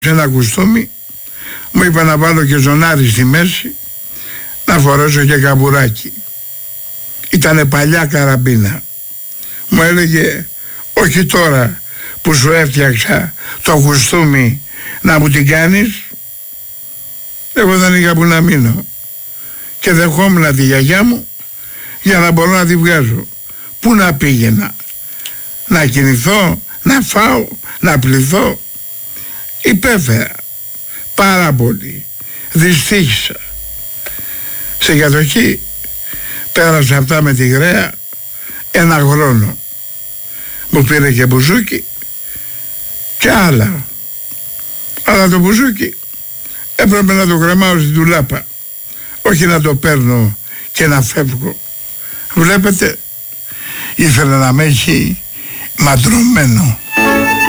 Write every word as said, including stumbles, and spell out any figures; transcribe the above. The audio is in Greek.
σε ένα κουστούμι, μου είπα να βάλω και ζωνάρι στη μέση, να φορέσω και καμπουράκι. Ήτανε παλιά καραμπίνα. Μου έλεγε, όχι τώρα που σου έφτιαξα το κουστούμι να μου την κάνεις. Εγώ δεν είχα που να μείνω και δεχόμουν τη γιαγιά μου για να μπορώ να τη βγάζω. Πού να πήγαινα, να κινηθώ, να φάω, να πληθώ? Υπέφερα πάρα πολύ, δυστύχησα. Σε κατοχή πέρασα αυτά με τη γραία ένα χρόνο. Μου πήρε και μπουζούκι και άλλα. Αλλά το μπουζούκι έπρεπε να το κρεμάω στην ντουλάπα, όχι να το παίρνω και να φεύγω. Βλέπετε, ήθελα να με έχει μαντρωμένο.